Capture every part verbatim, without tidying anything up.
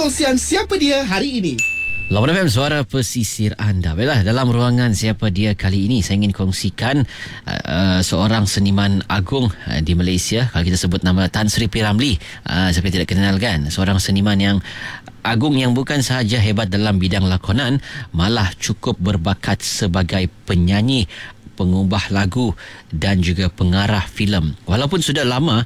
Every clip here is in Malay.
kongsian siapa dia hari ini. Lawan F M, suara pesisir anda. Baiklah, dalam ruangan siapa dia kali ini, saya ingin kongsikan uh, uh, seorang seniman agung uh, di Malaysia. Kalau kita sebut nama Tan Sri P. Ramlee, uh, siapa tidak kenal kan? Seorang seniman yang agung yang bukan sahaja hebat dalam bidang lakonan, malah cukup berbakat sebagai penyanyi, pengubah lagu dan juga pengarah filem. Walaupun sudah lama,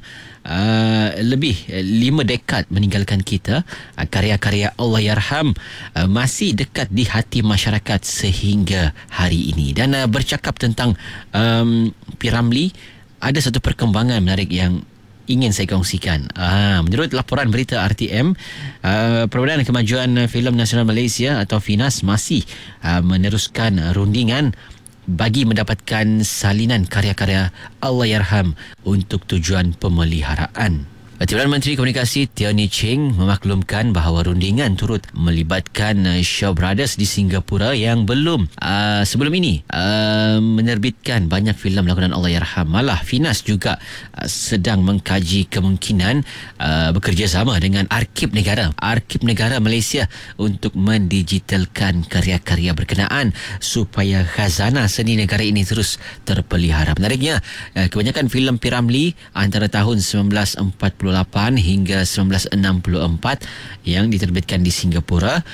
Uh, lebih uh, lima dekad meninggalkan kita, uh, karya-karya Allahyarham uh, masih dekat di hati masyarakat sehingga hari ini. Dan uh, bercakap tentang um, P. Ramlee, ada satu perkembangan menarik yang ingin saya kongsikan. Ah, menurut laporan berita R T M, uh, Perbadanan Kemajuan Filem Nasional Malaysia atau FINAS masih uh, meneruskan uh, rundingan bagi mendapatkan salinan karya-karya Allahyarham untuk tujuan pemeliharaan. Timbalan Menteri Komunikasi Tiony Cheng memaklumkan bahawa rundingan turut melibatkan Shaw Brothers di Singapura yang belum uh, sebelum ini uh, menerbitkan banyak filem lakonan Allahyarham. Malah FINAS juga uh, sedang mengkaji kemungkinan uh, bekerjasama dengan Arkib Negara, Arkib Negara Malaysia untuk mendigitalkan karya-karya berkenaan supaya khazanah seni negara ini terus terpelihara. Menariknya, uh, kebanyakan filem P. Ramlee antara tahun sembilan belas empat puluh lapan hingga sembilan belas enam puluh empat yang diterbitkan di Singapura.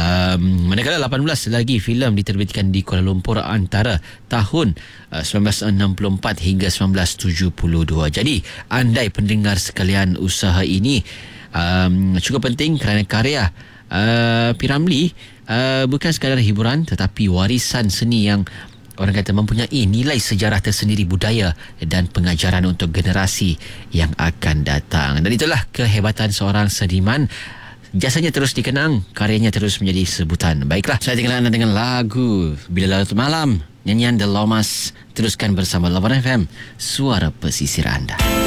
Um, manakala lapan belas lagi filem diterbitkan di Kuala Lumpur antara tahun uh, sembilan belas enam puluh empat hingga sembilan belas tujuh puluh dua. Jadi, andai pendengar sekalian, usaha ini um, cukup penting kerana karya uh, P. Ramlee uh, bukan sekadar hiburan tetapi warisan seni yang orang kata mempunyai nilai sejarah tersendiri, budaya dan pengajaran untuk generasi yang akan datang. Dan itulah kehebatan seorang seniman. Jasanya terus dikenang, karyanya terus menjadi sebutan. Baiklah, saya tinggal anda dengan lagu Bila Larut Malam, nyanyian The Lomas. Teruskan bersama Lawan F M, suara pesisir anda.